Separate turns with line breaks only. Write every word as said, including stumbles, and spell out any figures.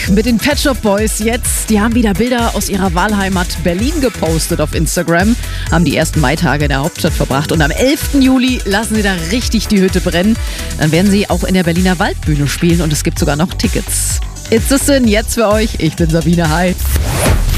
mit den Pet Shop Boys jetzt. Die haben wieder Bilder aus ihrer Wahlheimat Berlin gepostet auf Instagram, haben die ersten Maitage in der Hauptstadt verbracht und am elften Juli lassen sie da richtig die Hütte brennen. Dann werden sie auch in der Berliner Waldbühne spielen und es gibt sogar noch Tickets. It's the Sin jetzt für euch. Ich bin Sabine. Hi.